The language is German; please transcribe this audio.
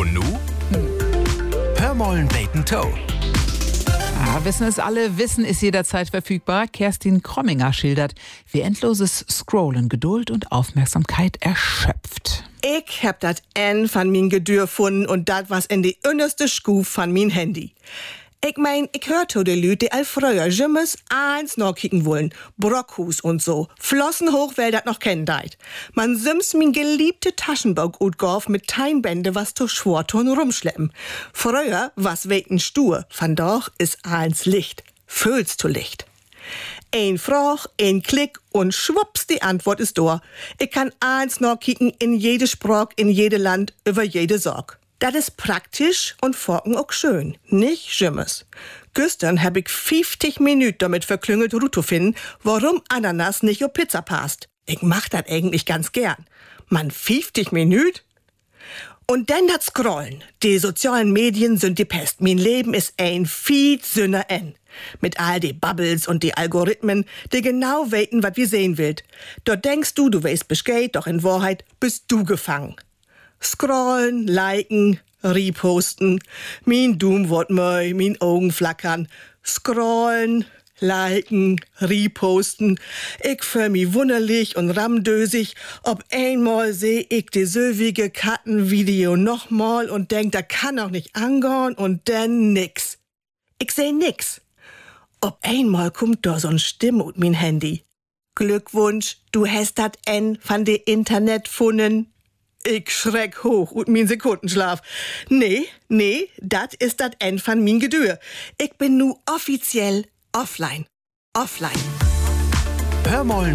Und nu? Hör mollen beten Toe. Ja, wissen es alle, Wissen ist jederzeit verfügbar. Kerstin Kromminger schildert, wie endloses Scrollen Geduld und Aufmerksamkeit erschöpft. Ich hab dat N von min Gedür gefunden und dat was in die innerste Schuf von min Handy. Ich mein, ich hör to de Lüt, die all früher Jimmes eins noch kicken wollen. Brockhus und so. Flossen hoch, wer dat noch kennen deit. Man sims min geliebte Taschenbock utgorf mit Teinbände, was to Schworton rumschleppen. Früher was weten stur, van doch is eins Licht. Fühlst du Licht. Ein Frage, ein Klick und schwupps, die Antwort ist da. Ich kann eins noch kicken in jede Sprach, in jede Land, über jede Sorg. Das ist praktisch und forken auch schön, nicht Schimmes. Gestern hab ich 50 Minuten damit verklüngelt, zu finden, warum Ananas nicht auf Pizza passt. Ich mach das eigentlich ganz gern. Man, 50 Minuten? Und dann das Scrollen. Die sozialen Medien sind die Pest. Mein Leben ist ein Feed Sünner N. Mit all die Bubbles und die Algorithmen, die genau weten, was wir sehen wollt. Dort denkst du weißt Bescheid, doch in Wahrheit bist du gefangen. Scrollen, liken, reposten. Mein Doom wird mei, mein Augen flackern. Scrollen, liken, reposten. Ich fühl mich wunderlich und ramdösig. Ob einmal seh ich die sövige Kattenvideo nochmal und denk, da kann doch nicht angehen und dann nix. Ich seh nix. Ob einmal kommt da so'n Stimme ut mein Handy. Glückwunsch, du hast dat N von de Internet funnen. Ich schreck hoch und min Sekundenschlaf. Nee, dat ist dat N von min Gedür. Ich bin nu offiziell offline. Hör mollen